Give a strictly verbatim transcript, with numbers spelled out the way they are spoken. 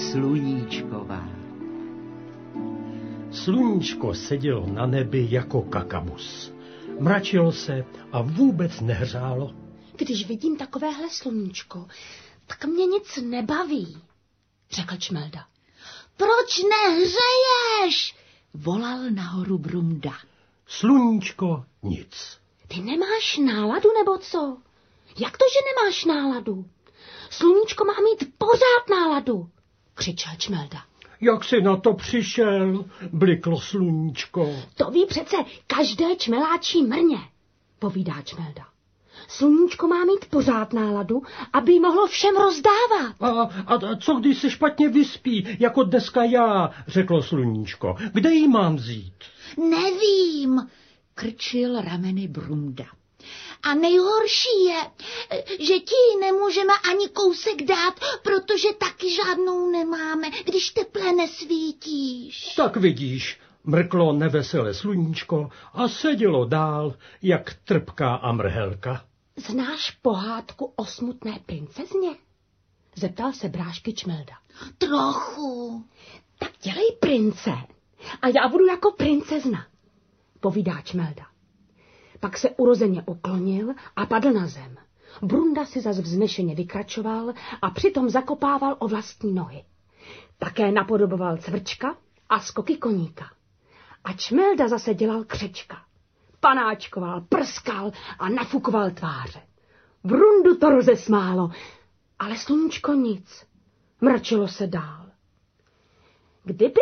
sluníčková. Sluníčko sedělo na nebi jako kakabus. Mračilo se a vůbec nehřálo. Když vidím takovéhle sluníčko, tak mě nic nebaví, řekl Čmelda. Proč nehřeješ? Volal nahoru Brumda. Sluníčko nic. Ty nemáš náladu, nebo co? Jak to, že nemáš náladu? Sluníčko má mít pořád náladu, křičel Čmelda. Jak jsi na to přišel, bliklo sluníčko. To ví přece každé čmeláčí mrně, povídá Čmelda. Sluníčko má mít pořád náladu, aby jí mohlo všem rozdávat. A, a, a co když se špatně vyspí, jako dneska já, řeklo sluníčko. Kde jí mám vzít? Nevím, krčil rameny Brumda. A nejhorší je, že ti nemůžeme ani kousek dát, protože taky žádnou nemáme, když teple nesvítíš. Tak vidíš, mrklo neveselé sluníčko a sedělo dál, jak trpká a mrhelka. Znáš pohádku o smutné princezně? Zeptal se brášky Čmelda. Trochu. Tak dělej prince a já budu jako princezna, povídá Čmelda. Pak se urozeně uklonil a padl na zem. Brunda si zas vznešeně vykračoval a přitom zakopával o vlastní nohy. Také napodoboval cvrčka a skoky koníka. A Čmelda zase dělal křečka. Panáčkoval, prskal a nafukoval tváře. Brundu to rozesmálo, ale sluníčko nic. Mračilo se dál. Kdyby